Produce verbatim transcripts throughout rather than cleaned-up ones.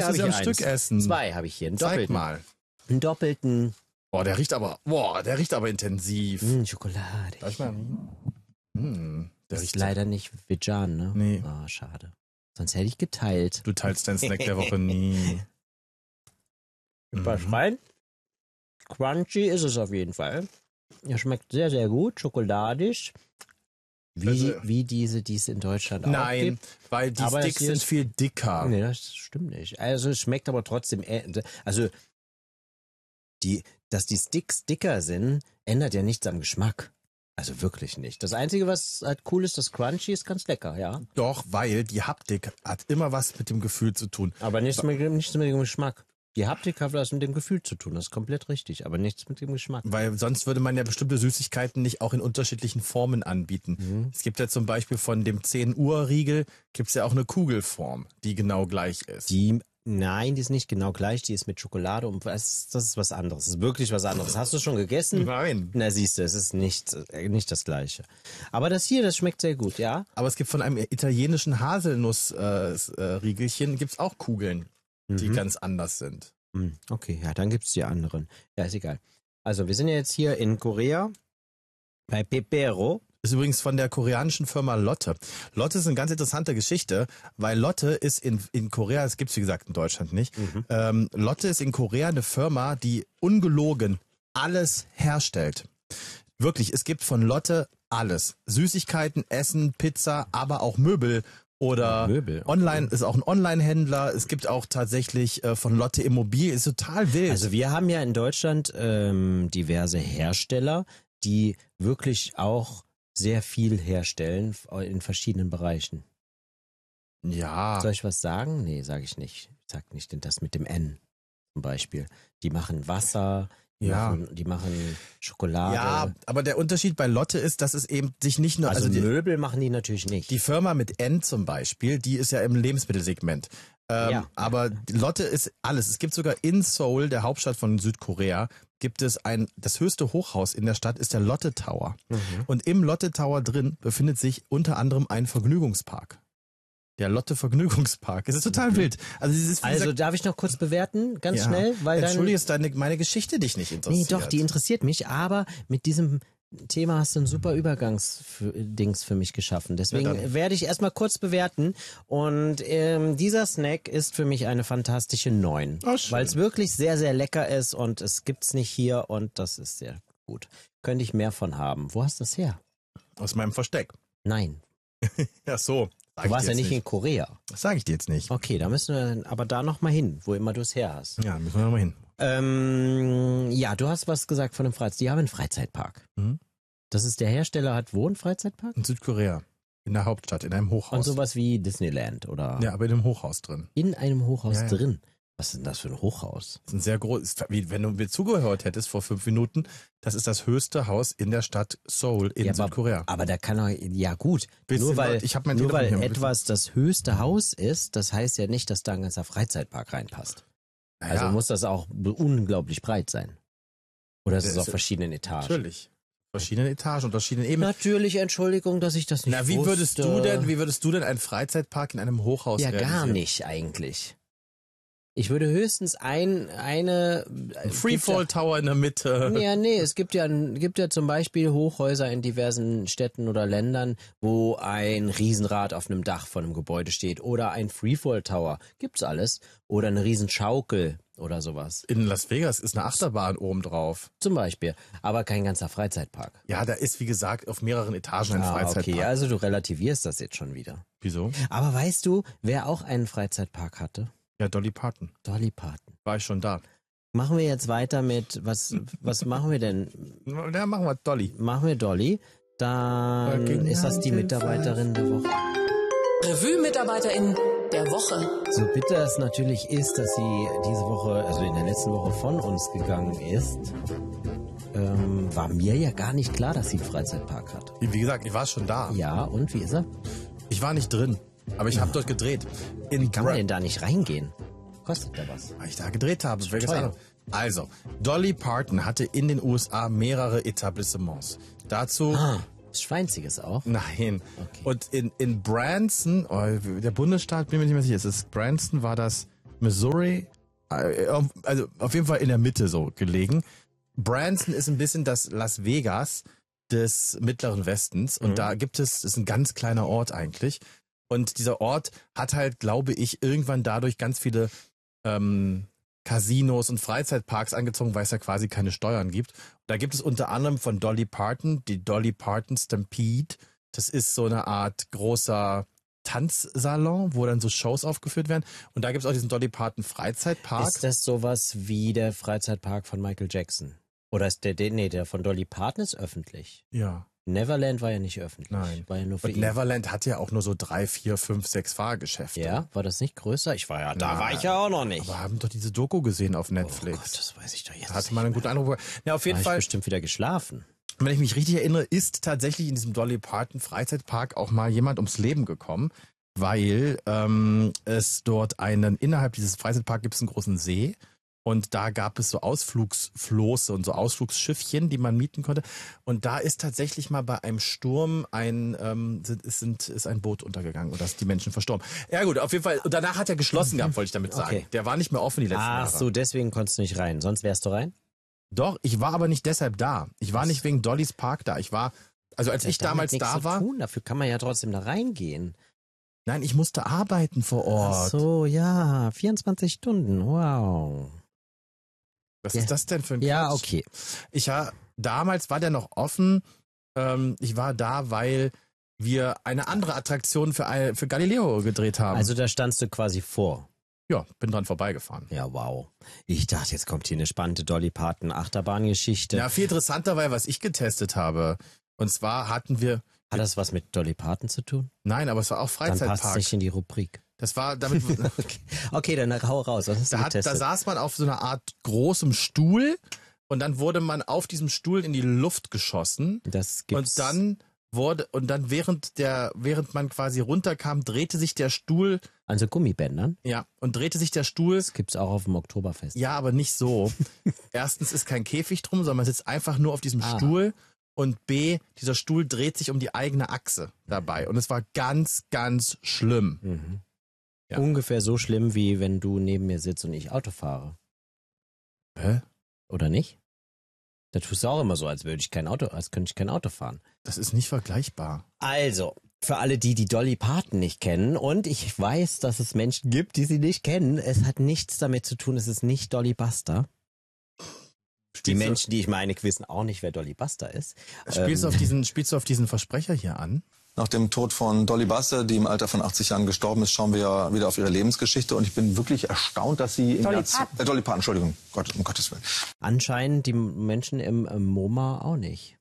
musst hab du sie am ich Stück eins. essen. Zwei habe ich hier. Einen Zeig doppelten. mal. Einen doppelten. Boah, der riecht aber, boah, der riecht aber intensiv. Mh, Schokolade. Darf ich mal riechen? Hm, der Das ist riecht leider nicht vegan, ne? Nee. Ah, schade. Sonst hätte ich geteilt. Du teilst deinen Snack der Woche nie. Was Mhm. rein? Crunchy ist es auf jeden Fall. Er schmeckt sehr, sehr gut. Schokoladig. Wie, Also- wie diese, die es in Deutschland auch Nein, gibt. weil die Aber das Sticks hier sind ist- viel dicker. Nee, das stimmt nicht. Also es schmeckt aber trotzdem, äh, also die, dass die Sticks dicker sind, ändert ja nichts am Geschmack. Also wirklich nicht. Das Einzige, was halt cool ist, das Crunchy ist ganz lecker, ja. Doch, weil die Haptik hat immer was mit dem Gefühl zu tun. Aber nichts mit, nichts mit dem Geschmack. Die Haptik hat was mit dem Gefühl zu tun, das ist komplett richtig, aber nichts mit dem Geschmack. Weil sonst würde man ja bestimmte Süßigkeiten nicht auch in unterschiedlichen Formen anbieten. Mhm. Es gibt ja zum Beispiel von dem zehn Uhr Riegel gibt's ja auch eine Kugelform, die genau gleich ist. Die, nein, die ist nicht genau gleich, die ist mit Schokolade und was, das ist was anderes. Das ist wirklich was anderes. Hast du schon gegessen? Nein. Na, siehst du, es ist nicht, äh, nicht das Gleiche. Aber das hier, das schmeckt sehr gut, ja? Aber es gibt von einem italienischen Haselnuss-Riegelchen äh, Riegelchen gibt's auch Kugeln, die Mhm. ganz anders sind. Hm, okay, ja, dann gibt's die anderen. Ja, ist egal. Also, wir sind ja jetzt hier in Korea bei Pepero. Ist übrigens von der koreanischen Firma Lotte. Lotte ist eine ganz interessante Geschichte, weil Lotte ist in, in Korea, das gibt's wie gesagt in Deutschland nicht, Mhm. ähm, Lotte ist in Korea eine Firma, die ungelogen alles herstellt. Wirklich, es gibt von Lotte alles. Süßigkeiten, Essen, Pizza, aber auch Möbel oder Möbel, okay. online, ist auch ein Online-Händler. Es gibt auch tatsächlich äh, von Lotte Immobilien, ist total wild. Also, wir haben ja in Deutschland ähm, diverse Hersteller, die wirklich auch sehr viel herstellen in verschiedenen Bereichen. ja. Soll ich was sagen? Nee, sage ich nicht. Ich sag nicht das mit dem N zum Beispiel. Die machen Wasser, die, Ja. machen, die machen Schokolade. Ja, aber der Unterschied bei Lotte ist, dass es eben sich nicht nur, also, also, die, Möbel machen die natürlich nicht. die Firma mit N zum Beispiel, die ist ja im Lebensmittelsegment. Ähm, Ja. Aber Lotte ist alles. Es gibt sogar in Seoul, der Hauptstadt von Südkorea, gibt es ein, das höchste Hochhaus in der Stadt ist der Lotte Tower. Mhm. Und im Lotte Tower drin befindet sich unter anderem ein Vergnügungspark. Der Lotte Vergnügungspark. Es ist total wild. Also, dieses, wie Also gesagt, darf ich noch kurz bewerten, ganz ja. schnell, weil dann Entschuldige, ist deine, meine Geschichte dich nicht nee, interessiert. doch, die interessiert mich, aber mit diesem Thema hast du ein super Übergangsdings für mich geschaffen. Deswegen Ja, dann. werde ich erstmal kurz bewerten. Und ähm, dieser Snack ist für mich eine fantastische neun. Oh, schön. Weil es wirklich sehr, sehr lecker ist und es gibt's nicht hier und das ist sehr gut. Könnte ich mehr von haben. Wo hast du das her? Aus meinem Versteck. Nein. Ja, so. Sag Du ich warst dir ja jetzt nicht in Korea. Das sage ich dir jetzt nicht. Okay, da müssen wir dann aber da nochmal hin, wo immer du es her hast. Ja, müssen wir nochmal hin. Ähm, ja, du hast was gesagt von einem Freizeitpark. Die haben einen Freizeitpark. Mhm. Das ist der Hersteller, hat wo einen Freizeitpark? In Südkorea. In der Hauptstadt, in einem Und Hochhaus. sowas wie Disneyland oder Ja, aber in einem Hochhaus drin. in einem Hochhaus Ja, ja. drin. Was ist denn das für ein Hochhaus? Das ist ein sehr groß, wie wenn du mir zugehört hättest vor fünf Minuten, das ist das höchste Haus in der Stadt Seoul in Ja, aber- Südkorea. Aber da kann er, ja gut, Bisschen nur weil, laut. Ich hab mein nur Telefon weil hier. etwas das höchste Haus ist, das heißt ja nicht, dass da ein ganzer Freizeitpark reinpasst. Naja, Also muss das auch be- unglaublich breit sein. Oder ist Der es auf ist- verschiedenen Etagen? natürlich. Verschiedene Etagen und verschiedene Ebenen. Natürlich, Entschuldigung, dass ich das nicht Na, wie wusste. würdest du denn, wie würdest du denn einen Freizeitpark in einem Hochhaus Ja, gar realisieren? nicht eigentlich. Ich würde höchstens ein, eine... Ein Freefall Tower in der Mitte. Ja, nee, es gibt ja, gibt ja zum Beispiel Hochhäuser in diversen Städten oder Ländern, wo ein Riesenrad auf einem Dach von einem Gebäude steht oder ein Freefall Tower. Gibt's alles. Oder eine Riesenschaukel oder sowas. In Las Vegas ist eine Achterbahn oben drauf. Zum Beispiel. Aber kein ganzer Freizeitpark. Ja, da ist, wie gesagt, auf mehreren Etagen ein Ah, Freizeitpark. okay, also du relativierst das jetzt schon wieder. Wieso? Aber weißt du, wer auch einen Freizeitpark hatte? Ja, Dolly Parton. Dolly Parton. War ich schon da. Machen wir jetzt weiter mit, was, was machen wir denn? Ja, machen wir Dolly. Machen wir Dolly. Dann Fucking ist das die Mitarbeiterin der Woche. Revue-MitarbeiterInnen der Woche. So bitter es natürlich ist, dass sie diese Woche, also in der letzten Woche von uns gegangen ist, ähm, war mir ja gar nicht klar, dass sie einen Freizeitpark hat. Wie gesagt, ich war schon da. Ja, und wie ist er? Ich war nicht drin, aber ich habe dort gedreht. In Kann man Bra- denn da nicht reingehen? Kostet da was? Weil ich da gedreht habe. Welches teuer. andere? Also, Dolly Parton hatte in den U S A mehrere Etablissements. Dazu, Ah, was Schweinziges auch. nein. Okay. Und in, in Branson, oh, der Bundesstaat, bin mir nicht mehr sicher, es ist Branson, war das Missouri, äh, also auf jeden Fall in der Mitte so gelegen. Branson ist ein bisschen das Las Vegas des Mittleren Westens und Mhm. da gibt es, ist ein ganz kleiner Ort eigentlich und dieser Ort hat halt, glaube ich, irgendwann dadurch ganz viele ähm, Casinos und Freizeitparks angezogen, weil es ja quasi keine Steuern gibt. Da gibt es unter anderem von Dolly Parton die Dolly Parton Stampede. Das ist so eine Art großer Tanzsalon, wo dann so Shows aufgeführt werden. Und da gibt es auch diesen Dolly Parton Freizeitpark. Ist das sowas wie der Freizeitpark von Michael Jackson? Oder ist der, der nee, der von Dolly Parton ist öffentlich. Ja. Neverland war ja nicht öffentlich. Nein. War ja nur für Und ihn. Neverland hat ja auch nur so drei, vier, fünf, sechs Fahrgeschäfte. Ja, war das nicht größer? Ich war ja, da Na, war ich ja auch noch nicht. Aber haben doch diese Doku gesehen auf Oh Netflix. Gott, das weiß ich doch jetzt Da hatte nicht man einen mehr. guten Eindruck. Ja, auf jeden War ich Fall, bestimmt wieder geschlafen. wenn ich mich richtig erinnere, ist tatsächlich in diesem Dolly Parton Freizeitpark auch mal jemand ums Leben gekommen, weil ähm, es dort einen, innerhalb dieses Freizeitparks gibt es einen großen See und da gab es so Ausflugsflosse und so Ausflugsschiffchen, die man mieten konnte und da ist tatsächlich mal bei einem Sturm ein, ähm, sind, ist, sind, ist ein Boot untergegangen und da sind die Menschen verstorben. Ja gut, auf jeden Fall, und danach hat er geschlossen gehabt, wollte ich damit sagen. Okay. Der war nicht mehr offen die letzten Ach Jahre. so, deswegen konntest du nicht rein. Sonst wärst du rein? Doch, ich war aber nicht deshalb da. Ich war nicht wegen Dollys Park da. Ich war, also als Das ich hat damit damals nichts da zu war, Tun. Dafür kann man ja trotzdem da reingehen. nein, ich musste arbeiten vor Ort. Ach so, ja, vierundzwanzig Stunden, wow. Was Ja. ist das denn für ein Ja, Quatsch? okay. Ich war, damals war der noch offen. Ähm, ich war da, weil wir eine andere Attraktion für, ein- für Galileo gedreht haben. Also da standst du quasi vor. ja, bin dran vorbeigefahren. Ja, wow. Ich dachte, jetzt kommt hier eine spannende Dolly Parton Achterbahngeschichte. Ja, viel interessanter war, was ich getestet habe. Und zwar hatten wir, Hat das was mit Dolly Parton zu tun? nein, aber es war auch Dann passt es Freizeitpark. nicht in die Rubrik. Das war damit, Okay, okay, dann hau raus. Was hast du da, hat, da getestet? saß man auf so einer Art großem Stuhl und dann wurde man auf diesem Stuhl in die Luft geschossen. das gibt's. Und dann wurde, und dann während der, während man quasi runterkam, drehte sich der Stuhl, Also Gummibändern? ja, und drehte sich der Stuhl, Das gibt's auch auf dem Oktoberfest. ja, aber nicht so. Erstens ist kein Käfig drum, sondern man sitzt einfach nur auf diesem Ah. Stuhl und B, dieser Stuhl dreht sich um die eigene Achse dabei. Und es war ganz, ganz schlimm. Mhm. Ja. Ungefähr so schlimm, wie wenn du neben mir sitzt und ich Auto fahre. Hä? Oder nicht? Da tust du auch immer so, als würde ich kein Auto, als könnte ich kein Auto fahren. Das ist nicht vergleichbar. Also, für alle die, die Dolly Parton nicht kennen, und ich weiß, dass es Menschen gibt, die sie nicht kennen, es hat nichts damit zu tun, es ist nicht Dolly Buster. Die Spielst du- Menschen, die ich meine, wissen auch nicht, wer Dolly Buster ist. Spielst, du Ähm, auf diesen, spielst du auf diesen Versprecher hier an? Nach dem Tod von Dolly Buster, die im Alter von achtzig Jahren gestorben ist, schauen wir ja wieder auf ihre Lebensgeschichte. Und ich bin wirklich erstaunt, dass sie... im Dolly Jahr z- Parton. Äh, Dolly Parton, Entschuldigung. Gott, um Gottes Willen. Anscheinend die Menschen im, im MoMA auch nicht.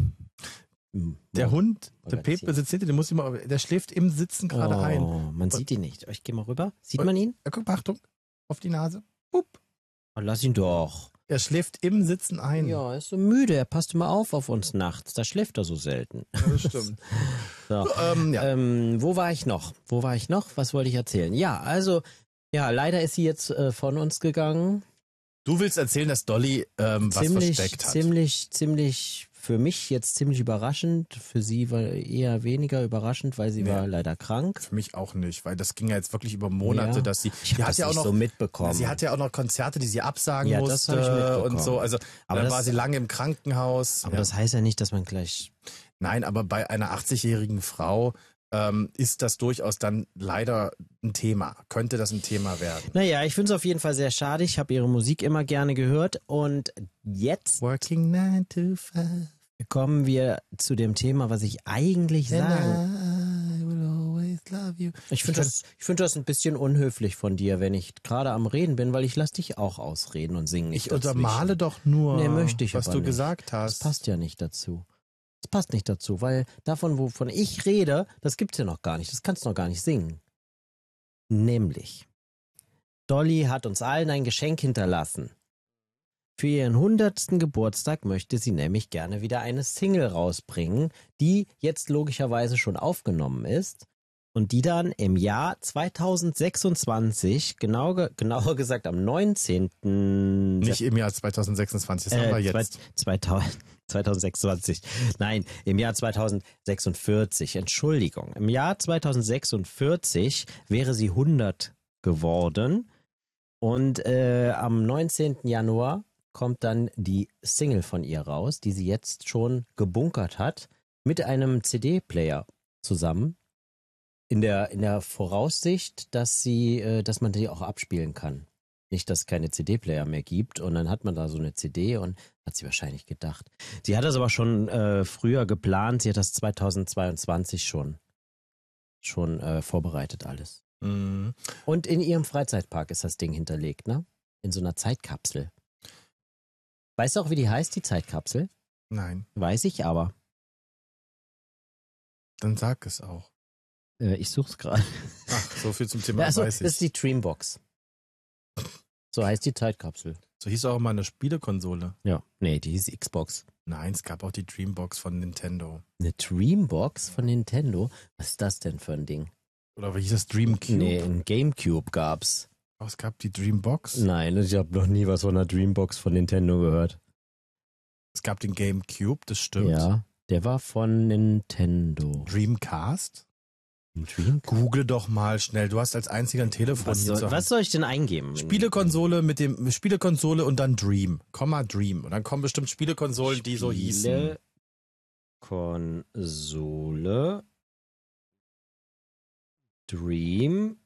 Im Der MoMA. Hund, der Magazin. Pepe sitzt hinter, den muss ich mal, der schläft im Sitzen gerade oh, ein. Man sieht ihn nicht. Ich gehe mal rüber. Sieht Und- man ihn? Ja, guck mal, Achtung, auf die Nase. Hup. Oh, lass ihn doch. Er schläft im Sitzen ein. Ja, er ist so müde. Er passt immer auf auf uns nachts. Da schläft er so selten. das stimmt. So. ähm, ja. Ähm, wo war ich noch? Wo war ich noch? Was wollte ich erzählen? Ja, also, ja, leider ist sie jetzt äh, von uns gegangen. Du willst erzählen, dass Dolly ähm, was ziemlich, versteckt hat. ziemlich, ziemlich, für mich jetzt ziemlich überraschend. Für sie war eher weniger überraschend, weil sie Nee. war leider krank. Für mich auch nicht, weil das ging ja jetzt wirklich über Monate, Ja. dass sie, Ich die habe hat das ja auch nicht noch, so mitbekommen. sie hatte ja auch noch Konzerte, die sie absagen Ja, das musste hab ich mitbekommen. und so. Also Aber dann das- war sie lange im Krankenhaus. Aber ja. das heißt ja nicht, dass man gleich. Nein, aber bei einer achtzigjährigen Frau ähm, ist das durchaus dann leider ein Thema. Könnte das ein Thema werden? Naja, ich finde es auf jeden Fall sehr schade. Ich habe ihre Musik immer gerne gehört. Und jetzt Working nine to five. kommen wir zu dem Thema, was ich eigentlich sagen. I will always love you. Ich finde das, ich finde das ein bisschen unhöflich von dir, wenn ich gerade am Reden bin, weil ich lass dich auch ausreden und singen nicht Ich dazwischen. untermale doch nur, Nee, möchte ich was aber du nicht. gesagt Das hast. passt ja nicht dazu. Das passt nicht dazu, weil davon, wovon ich rede, das gibt's ja noch gar nicht. Das kannst du noch gar nicht singen. Nämlich, Dolly hat uns allen ein Geschenk hinterlassen. Für ihren hundertsten Geburtstag möchte sie nämlich gerne wieder eine Single rausbringen, die jetzt logischerweise schon aufgenommen ist und die dann im Jahr zweitausendsechsundzwanzig, genau, ge- genauer gesagt am neunzehnten Nicht im Jahr zweitausendsechsundzwanzig, das haben wir äh, jetzt. zweitausend, zweitausendsechsundzwanzig. Nein, im Jahr zweitausendsechsundvierzig. Entschuldigung. Im Jahr zweitausendsechsundvierzig wäre sie hundert geworden. Und äh, am neunzehnten Januar kommt dann die Single von ihr raus, die sie jetzt schon gebunkert hat, mit einem C D-Player zusammen. In der, in der Voraussicht, dass sie, äh, dass man die auch abspielen kann. Nicht, dass es keine C D-Player mehr gibt und dann hat man da so eine C D und hat sie wahrscheinlich gedacht. Sie hat das aber schon äh, früher geplant, sie hat das zweitausendzweiundzwanzig schon, schon äh, vorbereitet alles. Mhm. Und in ihrem Freizeitpark ist das Ding hinterlegt, ne? In so einer Zeitkapsel. Weißt du auch, wie die heißt, die Zeitkapsel? Nein, Weiß ich aber. dann sag es auch. Äh, ich such's gerade. Ach, so viel zum Thema Also, weiß das ist ich. die Dreambox. So heißt die Zeitkapsel. So hieß auch mal eine Spielekonsole. Ja. Nee, die hieß Xbox. Nein, es gab auch die Dreambox von Nintendo. Eine Dreambox von Nintendo? Was ist das denn für ein Ding? Oder wie hieß das? Dreamcube? Nee, ein Gamecube gab's. Oh, es gab die Dreambox. Nein, ich habe noch nie was von einer Dreambox von Nintendo gehört. Es gab den Gamecube, das stimmt. Ja, der war von Nintendo. Dreamcast? Ein Dreamcube? Google doch mal schnell. Du hast als einziger ein Telefon Was hier soll, zur was Hand. soll ich denn eingeben? Spielekonsole mit dem Spielekonsole und dann Dream. Komma Dream. Und dann kommen bestimmt Spielekonsolen, die so hießen. Konsole Dreamcast.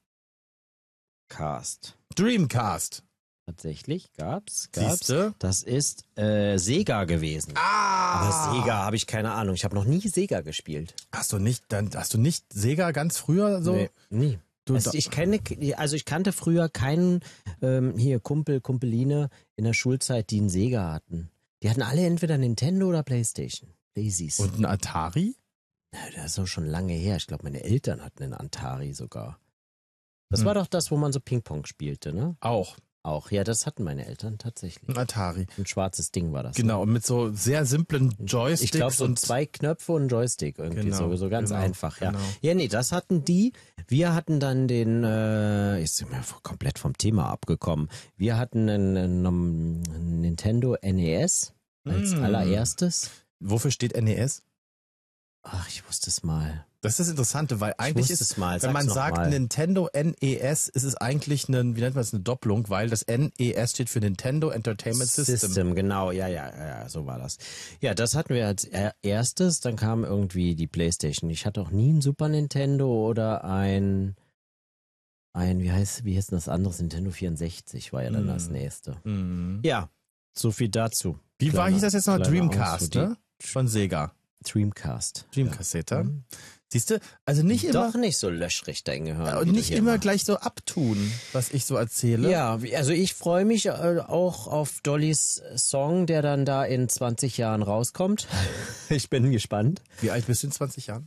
Dreamcast. Tatsächlich gab's, gab's. Siehste? Das ist äh, Sega gewesen. Ah! Aber Sega habe ich keine Ahnung. Ich habe noch nie Sega gespielt. Hast du nicht, dann hast du nicht Sega ganz früher so? Nee, nie. Du, Also ich kenne, also ich kannte früher keinen ähm, hier Kumpel, Kumpeline in der Schulzeit, die einen Sega hatten. Die hatten alle entweder Nintendo oder PlayStation. Playsys. und ein Atari? Na, das ist auch schon lange her. Ich glaube, meine Eltern hatten einen Atari sogar. Das Hm. war doch das, wo man so Ping-Pong spielte, ne? Auch. Auch. Ja, das hatten meine Eltern tatsächlich. Ein Atari. Ein schwarzes Ding war das. Genau, und mit so sehr simplen Ich Joysticks glaube, so und zwei Knöpfe und ein Joystick irgendwie, Genau, so, so ganz genau, einfach, ja. genau. Ja, nee, das hatten die. Wir hatten dann den, äh, jetzt sind wir komplett vom Thema abgekommen. Wir hatten einen, einen, einen Nintendo N E S als Mm. allererstes. Wofür steht N E S? Ach, ich wusste es mal. Das ist das Interessante, weil Ich eigentlich wusste ist, es mal. wenn Sag's man noch sagt mal. Nintendo N E S, ist es eigentlich eine, wie nennt man es, eine Doppelung, weil das N E S steht für Nintendo Entertainment System. System, genau, ja, ja, ja, so war das. Ja, das hatten wir als er- erstes, dann kam irgendwie die PlayStation. Ich hatte auch nie ein Super Nintendo oder ein, ein, wie heißt, wie heißt denn das andere? Nintendo vierundsechzig war ja dann Mhm. das nächste. Mhm. Ja, so viel dazu. Wie war, Kleiner- hieß das jetzt noch? kleiner Dreamcast, Ausflug. ne? Von Sega. Dreamcast. Dreamcast, ja. Mhm. Siehst du? Also nicht immer, Doch nicht so löschrig da hingehören. ja, wie und du nicht hier immer machst. gleich so abtun, was ich so erzähle. Ja, wie- also ich freue mich äh, auch auf Dollys Song, der dann da in zwanzig Jahren rauskommt. Ich bin gespannt. Wie alt bist du in zwanzig Jahren?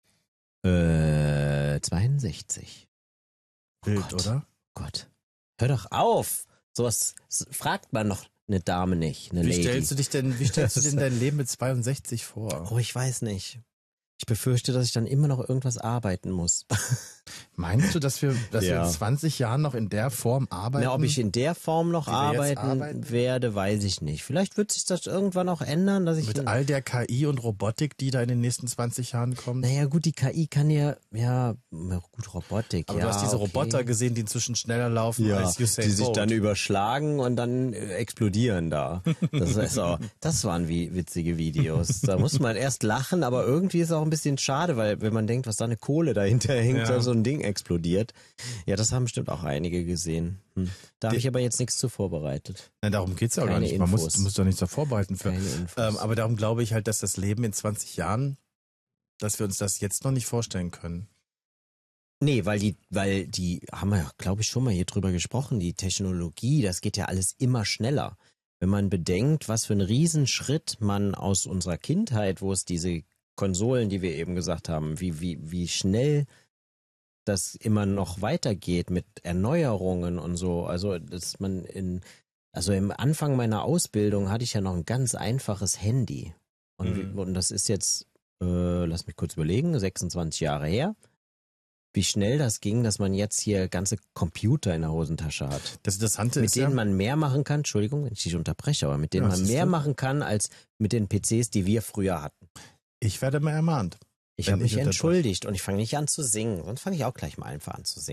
Äh, zweiundsechzig. Wild, Gott. oder? Gott. Hör doch auf. Sowas s- fragt man noch eine Dame nicht, eine Wie Lady. stellst du dich denn, wie stellst du denn dein Leben mit zweiundsechzig vor? Oh, ich weiß nicht. Ich befürchte, dass ich dann immer noch irgendwas arbeiten muss. Meinst du, dass wir, dass wir Ja. in zwanzig Jahren noch in der Form arbeiten? Na, ob ich in der Form noch Wie wir jetzt arbeiten, arbeiten? werde, weiß ich nicht. Vielleicht wird sich das irgendwann auch ändern, dass ich... mit all der K I und Robotik, die da in den nächsten zwanzig Jahren kommt? naja, gut, die K I kann ja, ja, na gut, Robotik, Aber ja, du hast diese okay. Roboter gesehen, die inzwischen schneller laufen Ja, als Usain die sich Bolt. dann überschlagen und dann äh, explodieren da. Das ist auch, das waren wie witzige Videos. Da muss man erst lachen, aber irgendwie ist es auch ein bisschen schade, weil wenn man denkt, was da eine Kohle dahinter hängt, Ja. da so ein Ding explodiert. Ja, das haben bestimmt auch einige gesehen. Hm. Da habe Die- ich aber jetzt nichts zu vorbereitet. Nein, darum geht's ja auch gar Keine nicht. Man muss, Infos. du musst doch nichts da vorbereiten für. Keine Infos. Ähm, aber darum glaube ich halt, dass das Leben in zwanzig Jahren, dass wir uns das jetzt noch nicht vorstellen können. Nee, weil die, weil die, haben wir ja, glaube ich, schon mal hier drüber gesprochen, die Technologie, das geht ja alles immer schneller. Wenn man bedenkt, was für einen Riesenschritt man aus unserer Kindheit, wo es diese Konsolen, die wir eben gesagt haben, wie, wie, wie schnell das immer noch weitergeht mit Erneuerungen und so. Also, dass man in, also im Anfang meiner Ausbildung hatte ich ja noch ein ganz einfaches Handy. Und, Mhm. wie, und das ist jetzt, äh, lass mich kurz überlegen, sechsundzwanzig Jahre her. Wie schnell das ging, dass man jetzt hier ganze Computer in der Hosentasche hat. Das Interessante Mit ist denen ja, man mehr machen kann, Entschuldigung, wenn ich dich unterbreche, aber mit denen Ja, man siehst mehr du? machen kann, als mit den P Cs, die wir früher hatten. ich werde mal ermahnt. Ich Wenn habe ich mich unterbreche. entschuldigt und ich fange nicht an zu singen. Sonst fange ich auch gleich mal einfach an zu singen.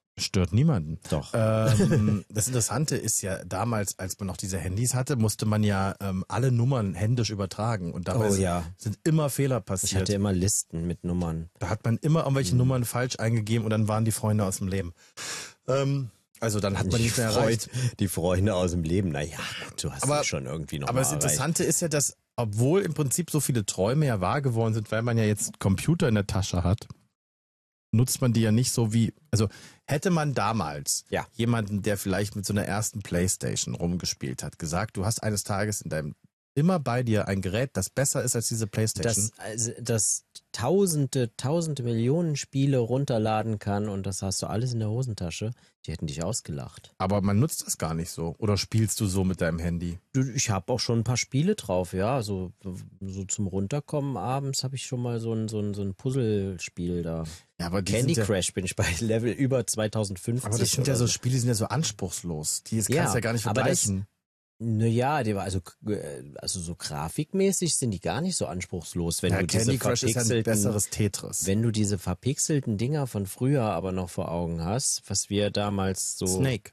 Stört niemanden. Doch. Ähm, das Interessante ist ja, damals, als man noch diese Handys hatte, musste man ja ähm, alle Nummern händisch übertragen. Und dabei Oh ja. sind immer Fehler Ich passiert. hatte immer Listen mit Nummern. Da hat man immer irgendwelche Mhm. Nummern falsch eingegeben und dann waren die Freunde aus dem Leben. Ähm, also dann hat man nicht mehr erreicht. Die Freunde aus dem Leben, naja, gut, du hast Aber- mich schon irgendwie noch Aber mal das erreicht. Interessante ist ja, dass, obwohl im Prinzip so viele Träume ja wahr geworden sind, weil man ja jetzt Computer in der Tasche hat, nutzt man die ja nicht so wie, also hätte man damals Ja. jemanden, der vielleicht mit so einer ersten Playstation rumgespielt hat, gesagt, du hast eines Tages in deinem, immer bei dir ein Gerät, das besser ist als diese Playstation. das, also, das tausende, tausende Millionen Spiele runterladen kann und das hast du alles in der Hosentasche, die hätten dich ausgelacht. Aber man nutzt das gar nicht so. Oder spielst du so mit deinem Handy? Du, ich habe auch schon ein paar Spiele drauf, ja, so, so zum Runterkommen abends habe ich schon mal so ein, so ein, so ein Puzzlespiel da. Ja, aber die Candy sind ja, Crush bin ich bei Level über zweitausendfünfzig. aber das sind ja oder so Spiele, die sind ja so anspruchslos. Die kannst du Ja, ja gar nicht aber das- vergleichen. Naja, die war also, äh, also so grafikmäßig sind die gar nicht so anspruchslos, wenn Ja, du Candy diese Crush ist ein verpixelten, besseres Tetris. wenn du diese verpixelten Dinger von früher aber noch vor Augen hast, was wir damals so, Snake.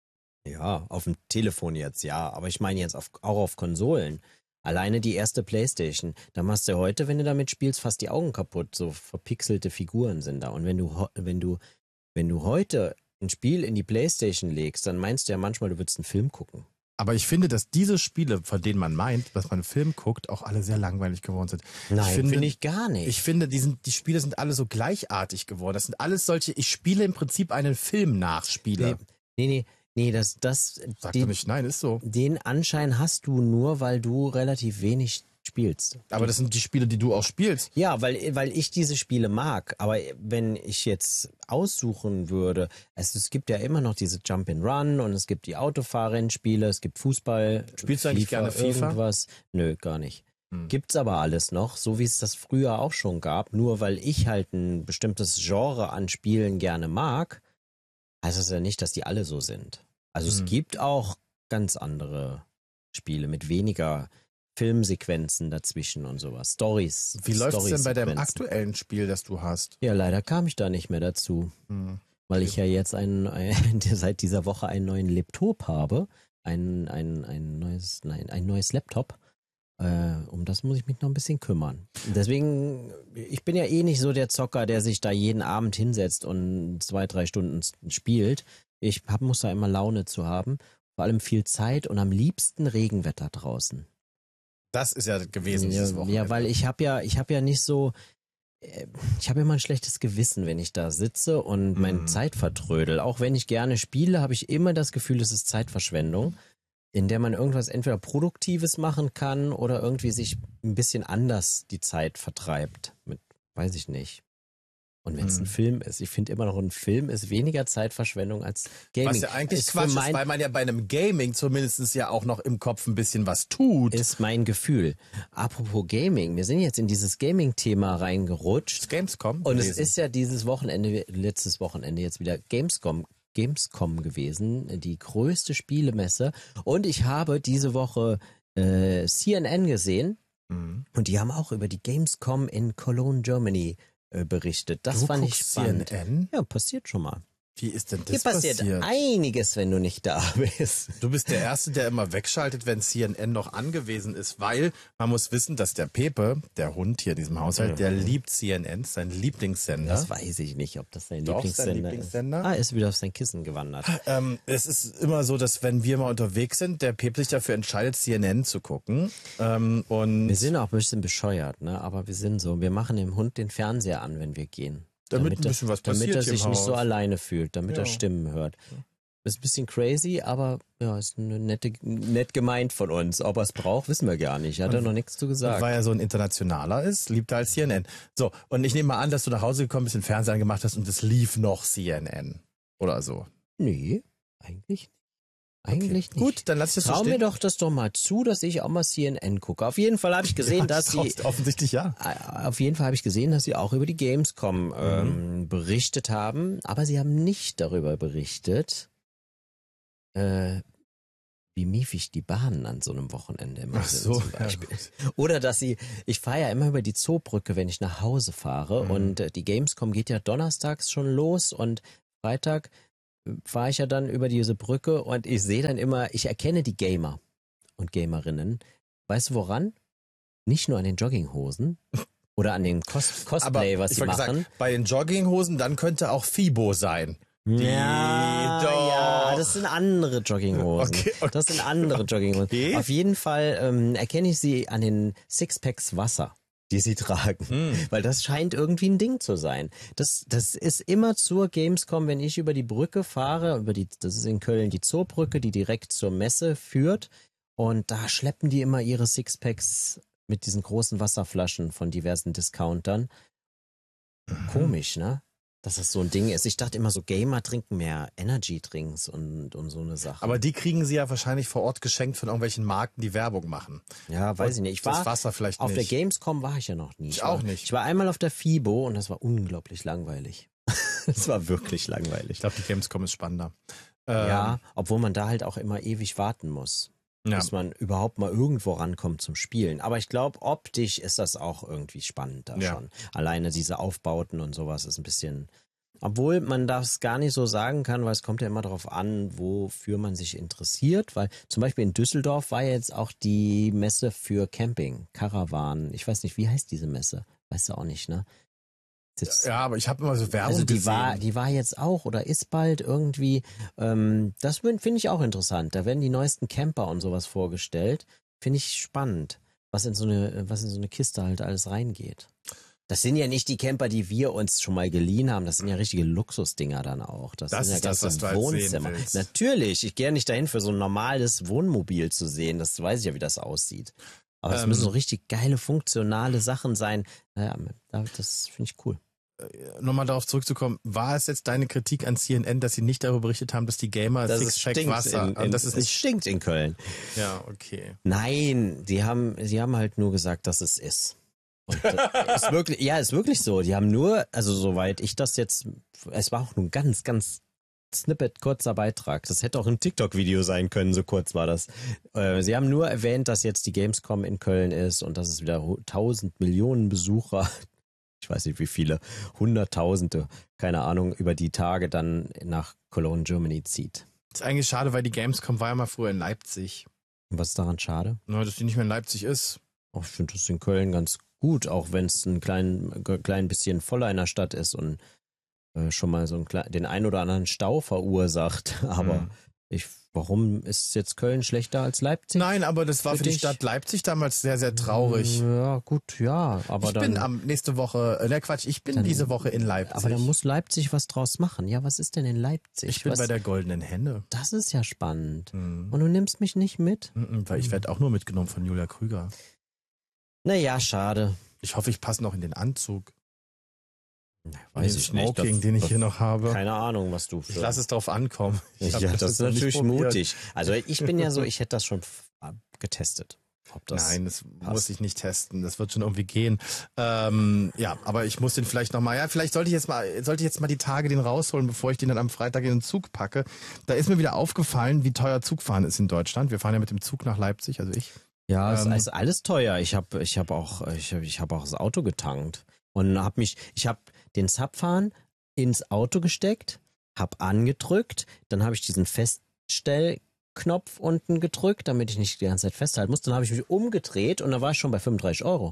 ja, auf dem Telefon jetzt, ja, aber ich meine jetzt auf, auch auf Konsolen. Alleine die erste Playstation, da machst du heute, wenn du damit spielst, fast die Augen kaputt, so verpixelte Figuren sind da. Und wenn du, ho- wenn du, wenn du heute ein Spiel in die Playstation legst, dann meinst du ja manchmal, du würdest einen Film gucken. Aber ich finde, dass diese Spiele, von denen man meint, dass man einen Film guckt, auch alle sehr langweilig geworden sind. Nein, finde- finde ich gar nicht. Ich finde, die, sind, die Spiele sind alle so gleichartig geworden. Das sind alles solche, ich spiele im Prinzip einen Film nach Spiele. Nee, nee, nee, das, das, Sag die, doch nicht, nein, ist so. den Anschein hast du nur, weil du relativ wenig spielst. Aber das sind die Spiele, die du auch spielst. Ja, weil, weil ich diese Spiele mag. Aber wenn ich jetzt aussuchen würde, also es gibt ja immer noch diese Jump-and-Run und es gibt die Autofahrrennspiele, es gibt Fußball. Spielst du eigentlich gerne FIFA? Irgendwas. Nö, gar nicht. Hm. Gibt's aber alles noch, so wie es das früher auch schon gab. Nur weil ich halt ein bestimmtes Genre an Spielen gerne mag, heißt das ja nicht, dass die alle so sind. Also es Hm. gibt auch ganz andere Spiele mit weniger Filmsequenzen dazwischen und sowas. Stories. Wie läuft es denn bei deinem Storysequenzen. aktuellen Spiel, das du hast? Ja, leider kam ich da nicht mehr dazu, Hm. weil ich ja jetzt ein, ein, seit dieser Woche einen neuen Laptop habe. Ein, ein, ein neues, nein, ein neues Laptop. Äh, um das muss ich mich noch ein bisschen kümmern. Deswegen, ich bin ja eh nicht so der Zocker, der sich da jeden Abend hinsetzt und zwei, drei Stunden spielt. Ich hab, muss da immer Laune zu haben. Vor allem viel Zeit und am liebsten Regenwetter draußen. Das ist ja gewesen Ja, dieses Wochenende. ja, weil ich habe ja, ich habe ja nicht so, äh, ich habe immer ein schlechtes Gewissen, wenn ich da sitze und meine Mhm. Zeit vertrödel. Auch wenn ich gerne spiele, habe ich immer das Gefühl, es ist Zeitverschwendung, in der man irgendwas entweder Produktives machen kann oder irgendwie sich ein bisschen anders die Zeit vertreibt. Mit, weiß ich nicht. Und wenn es Mhm. ein Film ist, ich finde immer noch, ein Film ist weniger Zeitverschwendung als Gaming. Was ja eigentlich ist für Quatsch ist, mein- weil man ja bei einem Gaming zumindest ja auch noch im Kopf ein bisschen was tut. ist mein Gefühl. Apropos Gaming, wir sind jetzt in dieses Gaming-Thema reingerutscht. Gamescom Und es gewesen. ist ja dieses Wochenende, letztes Wochenende jetzt wieder Gamescom, Gamescom gewesen, die größte Spielemesse. Und ich habe diese Woche äh, C N N gesehen Mhm. und die haben auch über die Gamescom in Cologne, Germany äh, berichtet. Das Du fand ich guckst spannend. C N N? Ja, passiert schon mal. Wie ist denn Hier das passiert, passiert? einiges, wenn du nicht da bist. Du bist der Erste, der immer wegschaltet, wenn C N N noch angewiesen ist, weil man muss wissen, dass der Pepe, der Hund hier in diesem Haushalt, der liebt C N N, sein Lieblingssender. Das weiß ich nicht, ob das dein Doch, Lieblingssender, sein Lieblingssender. ist. Ah, er ist wieder auf sein Kissen gewandert. Ähm, es ist immer so, dass wenn wir mal unterwegs sind, der Pepe sich dafür entscheidet, C N N zu gucken. Ähm, und Wir sind auch ein bisschen bescheuert, ne? Aber wir sind so. Wir machen dem Hund den Fernseher an, wenn wir gehen. Damit ein er- bisschen was Damit passiert er hier im sich nicht so Haus. alleine fühlt, damit Ja. er Stimmen hört. Ist ein bisschen crazy, aber ja, ist eine nette, nett gemeint von uns. Ob er es braucht, wissen wir gar nicht. Hat er noch nichts zu gesagt. weil er so ein internationaler ist, liebt er als C N N. So, und ich nehme mal an, dass du nach Hause gekommen bist, den Fernseher angemacht hast und es lief noch C N N. Oder so. Nee, eigentlich nicht. Eigentlich nicht. Gut, dann lass ich das so Trau mir stehen. doch das doch mal zu, dass ich auch mal C N N gucke. Auf jeden Fall habe ich gesehen, Ja, dass das sie traust- offensichtlich ja. Auf jeden Fall habe ich gesehen, dass sie auch über die Gamescom ähm, Mhm. berichtet haben, aber sie haben nicht darüber berichtet, äh, wie miefig die Bahnen an so einem Wochenende immer Ach sind so, zum ja, Beispiel. gut. Oder dass sie, ich fahre ja immer über die Zoobrücke, wenn ich nach Hause fahre Mhm. und äh, die Gamescom geht ja donnerstags schon los und Freitag fahre ich ja dann über diese Brücke und ich sehe dann immer, ich erkenne die Gamer und Gamerinnen. Weißt du woran? Nicht nur an den Jogginghosen oder an den Cos Cosplay, Aber was ich sie wollte machen. sagen, bei den Jogginghosen, dann könnte auch Fibo sein. Die Ja, doch. ja, das sind andere Jogginghosen. Okay, okay, das sind andere Jogginghosen. okay. Auf jeden Fall ähm, erkenne ich sie an den Sixpacks Wasser, die sie tragen. Hm. Weil das scheint irgendwie ein Ding zu sein. Das, das ist immer zur Gamescom, wenn ich über die Brücke fahre, über die, das ist in Köln die Zoobrücke, die direkt zur Messe führt. Und da schleppen die immer ihre Sixpacks mit diesen großen Wasserflaschen von diversen Discountern. Komisch, ne? Dass das so ein Ding ist. Ich dachte immer so, Gamer trinken mehr Energy-Drinks und, und so eine Sache. Aber die kriegen sie ja wahrscheinlich vor Ort geschenkt von irgendwelchen Marken, die Werbung machen. Ja, weiß Und ich nicht. Ich das war Wasser vielleicht auf nicht. der Gamescom war ich ja noch nie. Ich war, auch nicht. Ich war einmal auf der FIBO und das war unglaublich langweilig. Das war wirklich langweilig. Ich glaube, die Gamescom ist spannender. Ja, obwohl man da halt auch immer ewig warten muss. Ähm, ja. Bis man überhaupt mal irgendwo rankommt zum Spielen. Aber ich glaube, optisch ist das auch irgendwie spannend da Ja. schon. Alleine diese Aufbauten und sowas ist ein bisschen... Obwohl man das gar nicht so sagen kann, weil es kommt ja immer darauf an, wofür man sich interessiert. Weil zum Beispiel in Düsseldorf war jetzt auch die Messe für Camping, Caravan. Ich weiß nicht, wie heißt diese Messe? Weißt du auch nicht, ne? Jetzt, Ja, aber ich habe immer so Werbung also die gesehen. war, die war jetzt auch oder ist bald irgendwie. Ähm, das finde ich auch interessant. Da werden die neuesten Camper und sowas vorgestellt. Finde ich spannend, was in so eine, was in so eine Kiste halt alles reingeht. Das sind ja nicht die Camper, die wir uns schon mal geliehen haben. Das sind ja richtige Luxusdinger dann auch. Das, Das sind ja ist das, ganze was du halt sehen Wohnzimmer. willst. Natürlich, ich gehe ja nicht dahin für so ein normales Wohnmobil zu sehen. Das weiß ich ja, wie das aussieht. Aber es Ähm, müssen so richtig geile, funktionale Sachen sein. Naja, das finde ich cool. Nochmal darauf zurückzukommen, war es jetzt deine Kritik an C N N, dass sie nicht darüber berichtet haben, dass die Gamer Das ist Sixpack stinkt Wasser in, in, und das ist es nicht stinkt in Köln. Ja, okay. Nein, die haben, sie haben halt nur gesagt, dass es ist. Und das ist wirklich, ja, ist wirklich so. Die haben nur, also soweit ich das jetzt, es war auch nur ein ganz, ganz Snippet, kurzer Beitrag. Das hätte auch ein TikTok-Video sein können, so kurz war das. Äh, sie haben nur erwähnt, dass jetzt die Gamescom in Köln ist und dass es wieder tausend Millionen Besucher, ich weiß nicht wie viele, hunderttausende, keine Ahnung, über die Tage dann nach Cologne, Germany zieht. Ist eigentlich schade, weil die Gamescom war ja mal früher in Leipzig. Und was ist daran schade? Nur, dass die nicht mehr in Leipzig ist. Oh, ich finde das in Köln ganz gut, auch wenn es ein klein, klein bisschen voller in der Stadt ist und äh, schon mal so einen, kle- den ein oder anderen Stau verursacht. Aber Hm. ich, warum ist jetzt Köln schlechter als Leipzig? Nein, aber das war Für für die dich? Stadt Leipzig damals sehr, sehr traurig. Ja, gut, ja, aber ich dann. bin am nächste Woche, äh, ne Quatsch, ich bin dann- diese Woche in Leipzig. Aber da muss Leipzig was draus machen. Ja, was ist denn in Leipzig? ich bin was, bei der Goldenen Henne. Das ist ja spannend. Hm. Und du nimmst mich nicht mit? Mhm, Weil ich werde auch nur mitgenommen von Julia Krüger. Naja, schade. Ich hoffe, ich passe noch in den Anzug. Weiß den ich nicht. Smoking, Das- den ich das- hier noch habe. Keine Ahnung, was du für... Ich lasse es drauf ankommen. Ich hab Ja, das ist noch nicht natürlich probiert. mutig. Also ich bin ja so, ich hätte das schon f- getestet. Ob das Nein, das passt. muss ich nicht testen. Das wird schon irgendwie gehen. Ähm, ja, aber ich muss den vielleicht nochmal, ja, vielleicht sollte ich jetzt mal, sollte ich jetzt mal die Tage den rausholen, bevor ich den dann am Freitag in den Zug packe. Da ist mir wieder aufgefallen, wie teuer Zugfahren ist in Deutschland. Wir fahren ja mit dem Zug nach Leipzig, also ich. Ja, es Ähm, ist alles teuer. Ich habe ich hab auch, ich hab, ich hab auch das Auto getankt und habe mich, ich habe den Zapfhahn ins Auto gesteckt, habe angedrückt, dann habe ich diesen Feststellknopf unten gedrückt, damit ich nicht die ganze Zeit festhalten muss. Dann habe ich mich umgedreht und da war ich schon bei fünfunddreißig Euro.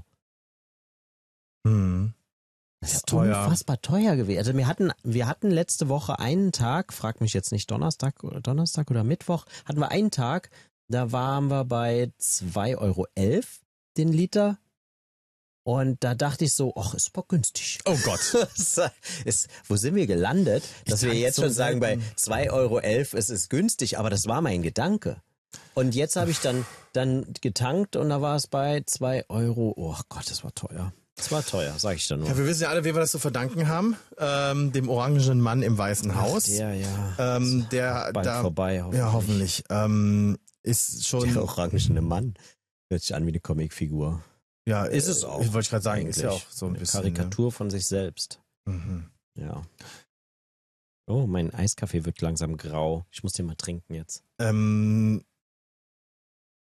Hm. Das ist Teuer. unfassbar teuer gewesen. Also wir hatten, wir hatten letzte Woche einen Tag, frag mich jetzt nicht Donnerstag oder Donnerstag oder Mittwoch, hatten wir einen Tag, da waren wir bei zwei Euro elf den Liter. Und da dachte ich so, ach, ist aber günstig. Oh Gott. ist, wo sind wir gelandet, dass Ich wir tank jetzt so schon sagen, bei selten. zwei Euro elf, es ist günstig, aber das war mein Gedanke. Und jetzt habe ich dann, dann getankt und da war es bei zwei Euro. Oh Gott, das war teuer. Das war teuer, sag ich dann nur. Ja, wir wissen ja alle, wem wir das zu verdanken haben. Ähm, dem orangen Mann im Weißen Haus. Der, ja. Ähm, der Bald da, vorbei, hoffentlich. Ja, hoffentlich. Ähm, ist schon. Der orangene Mann. Hört sich an wie eine Comicfigur. Ja, Ist es auch. Ich wollte gerade sagen, ist ja eigentlich. auch so ein eine bisschen. Karikatur von sich selbst. Ne? Mhm. Ja. Oh, mein Eiskaffee wird langsam grau. Ich muss den mal trinken jetzt. Ähm,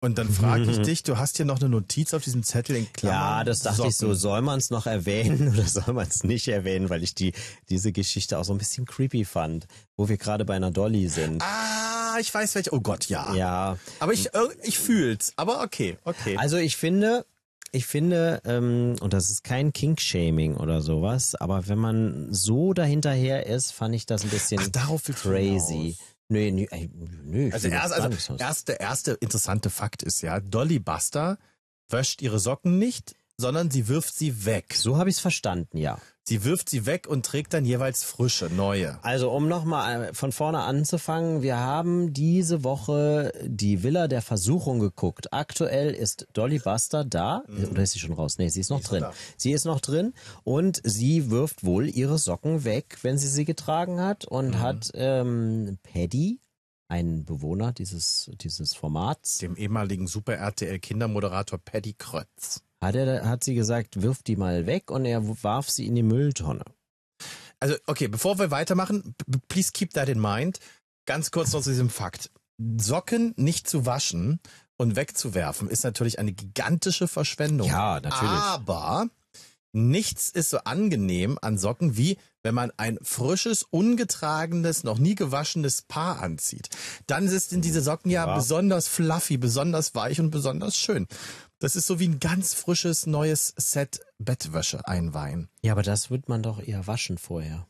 Und dann frage ich dich, du hast hier noch eine Notiz auf diesem Zettel in Klammern. Ja, das dachte Socken. ich so, soll man es noch erwähnen oder soll man es nicht erwähnen, weil ich die diese Geschichte auch so ein bisschen creepy fand, wo wir gerade bei einer Dolly sind. Ah, ich weiß welche. Oh Gott, ja. Ja. Aber ich, äh, ich fühl's. Aber okay, okay. Also ich finde, ich finde, ähm, und das ist kein Kink-Shaming oder sowas, aber wenn man so dahinterher ist, fand ich das ein bisschen Ach, darauf willst du crazy. hinaus. Nö, nö, ey, nö. ich Also, will das erst, gar also nicht so. erst, der erste interessante Fakt ist ja, Dolly Buster wäscht ihre Socken nicht, sondern sie wirft sie weg. So habe ich es verstanden, ja. Sie wirft sie weg und trägt dann jeweils frische, neue. Also um nochmal von vorne anzufangen, wir haben diese Woche die Villa der Versuchung geguckt. Aktuell ist Dolly Buster da, mhm. oder ist sie schon raus? Nee, sie ist noch ist drin. noch da. Sie ist noch drin und sie wirft wohl ihre Socken weg, wenn sie sie getragen hat und Mhm. hat ähm, Paddy, ein Bewohner dieses, dieses Formats, Dem ehemaligen Super-R T L-Kindermoderator Paddy Krötz. hat, er, hat sie gesagt, wirf die mal weg und er warf sie in die Mülltonne. Also, okay, bevor wir weitermachen, b- please keep that in mind. Ganz kurz noch zu diesem Fakt. Socken nicht zu waschen und wegzuwerfen ist natürlich eine gigantische Verschwendung. Ja, natürlich. Aber nichts ist so angenehm an Socken, wie wenn man ein frisches, ungetragenes, noch nie gewaschenes Paar anzieht. Dann sind diese Socken ja, Ja. besonders fluffy, besonders weich und besonders schön. Das ist so wie ein ganz frisches, neues Set Bettwäsche einweihen. Ja, aber das wird man doch eher waschen vorher.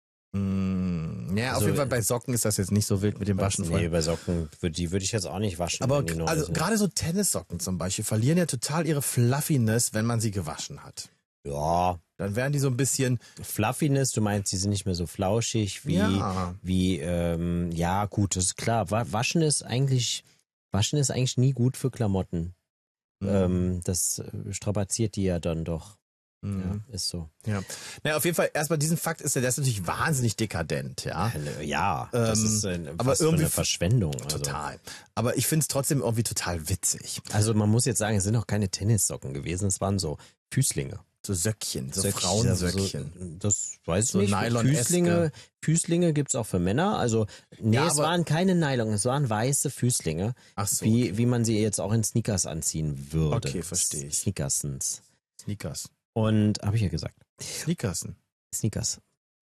Mm, ja, auf Also, jeden Fall bei Socken ist das jetzt nicht so wild mit dem Waschen. Nee, bei Socken, würd- die würde ich jetzt auch nicht waschen. Aber wenn die neu also sind. gerade so Tennissocken zum Beispiel verlieren ja total ihre Fluffiness, wenn man sie gewaschen hat. Ja, Dann werden die so ein bisschen, Fluffiness, du meinst, die sind nicht mehr so flauschig wie, ja, wie, ähm, ja, gut, das ist klar. Wa- Waschen ist eigentlich, Waschen ist eigentlich nie gut für Klamotten. Mhm. Ähm, das äh, strapaziert die ja dann doch. Mhm. Ja, ist so. Ja. Naja, auf jeden Fall, erstmal diesen Fakt ist ja, der ist natürlich wahnsinnig dekadent, ja. Ja, das Ähm, ist äh, aber was für irgendwie eine Verschwendung. Also. Total. Aber ich finde es trotzdem irgendwie total witzig. Also man muss jetzt sagen, es sind auch keine Tennissocken gewesen, es waren so Füßlinge. So Söckchen, so Söckchen, Frauensöckchen. So, das weiß ich So nicht. Nylon-eske. Füßlinge, Füßlinge gibt's auch für Männer. Also, nee, Ja, es aber- waren keine Nylon, es waren weiße Füßlinge, Ach so, wie, wie man sie jetzt auch in Sneakers anziehen würde. Okay, verstehe ich. Sneakersens. Sneakers. Und, habe ich ja gesagt, Sneakersen. Sneakers.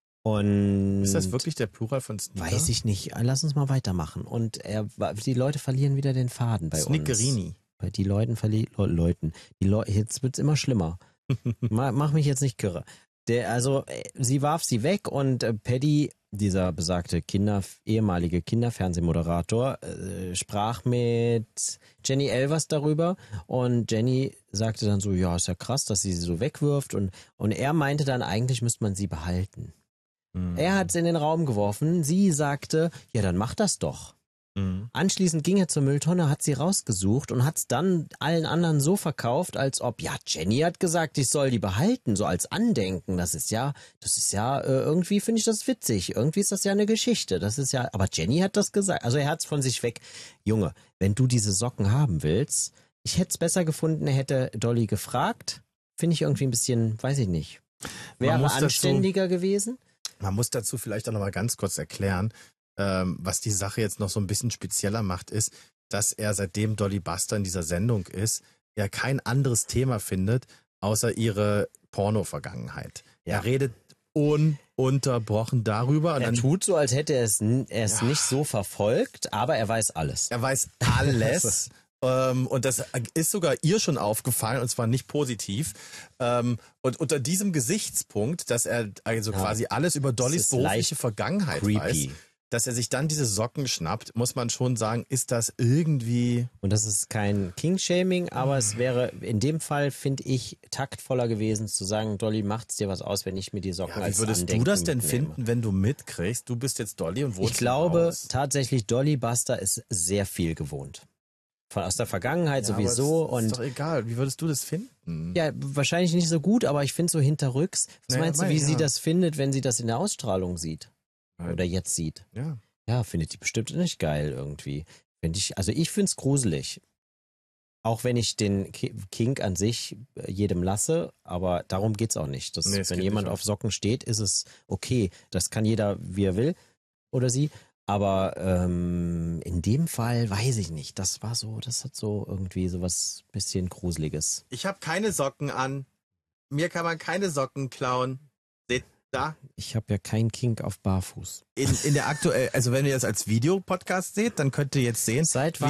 Und Ist das wirklich der Plural von Sneaker? weiß ich nicht. Lass uns mal weitermachen. Und er, die Leute verlieren wieder den Faden bei uns. Sneakerini. Bei die Leuten verlieren Leuten. Die Leu jetzt wird's immer schlimmer. mach, mach mich jetzt nicht kirre. Der, also, äh, sie warf sie weg und äh, Paddy, dieser besagte Kinder, ehemalige Kinderfernsehmoderator, äh, sprach mit Jenny Elvers darüber und Jenny sagte dann so, ja, ist ja krass, dass sie sie so wegwirft und, und er meinte dann, eigentlich müsste man sie behalten. Mhm. Er hat es in den Raum geworfen, sie sagte, ja, dann mach das doch. Mhm. Anschließend ging er zur Mülltonne, hat sie rausgesucht und hat es dann allen anderen so verkauft, als ob, ja, Jenny hat gesagt, ich soll die behalten, so als Andenken. Das ist ja, das ist ja, äh, irgendwie finde ich das witzig. Irgendwie ist das ja eine Geschichte. Das ist ja, aber Jenny hat das gesagt. Also er hat es von sich weg. Junge, wenn du diese Socken haben willst, ich hätte es besser gefunden, er hätte Dolly gefragt. Finde ich irgendwie ein bisschen, weiß ich nicht. Wäre muss dazu- anständiger gewesen. Man muss dazu vielleicht auch noch mal ganz kurz erklären, ähm, was die Sache jetzt noch so ein bisschen spezieller macht, ist, dass er seitdem Dolly Buster in dieser Sendung ist, ja kein anderes Thema findet, außer ihre Porno-Vergangenheit. Ja. Er redet ununterbrochen darüber. Und Er dann, tut so, als hätte er es, n- er es nicht so verfolgt, aber er weiß alles. er weiß alles. ähm, und das ist sogar ihr schon aufgefallen, und zwar nicht positiv. Ähm, und unter diesem Gesichtspunkt, dass er also Ja. quasi alles über Dollys ist berufliche leicht Vergangenheit creepy. weiß, dass er sich dann diese Socken schnappt, muss man schon sagen, ist das irgendwie... Und das ist kein King-Shaming, aber es wäre in dem Fall, finde ich, taktvoller gewesen zu sagen, Dolly, macht's dir was aus, wenn ich mir die Socken Ja, als wie würdest Andenken du das denn mitnehme? finden, wenn du mitkriegst, du bist jetzt Dolly und wohnst Ich glaube im Haus? tatsächlich, Dolly Buster ist sehr viel gewohnt. Von aus der Vergangenheit Ja, sowieso. aber das ist Und doch egal, wie würdest du das finden? ja, wahrscheinlich nicht so gut, aber ich finde so hinterrücks. Was Naja, meinst du, mein, wie sie ja. das findet, wenn sie das in der Ausstrahlung sieht? Nein. Oder jetzt sieht? Ja. Ja, findet die bestimmt nicht geil irgendwie. Find ich, also ich find's gruselig. Auch wenn ich den Ki- Kink an sich äh, jedem lasse, aber darum geht's auch nicht. Das, Nee, es wenn geht jemand nicht auf Socken steht, ist es okay. Das kann jeder, wie er will oder sie. Aber ähm, in dem Fall weiß ich nicht. Das war so, das hat so irgendwie so was bisschen Gruseliges. Ich habe keine Socken an. Mir kann man keine Socken klauen. Seht da? Ich habe ja kein Kink auf Barfuß. In, in der aktuell, also wenn ihr das als Videopodcast seht, dann könnt ihr jetzt sehen, Seit wie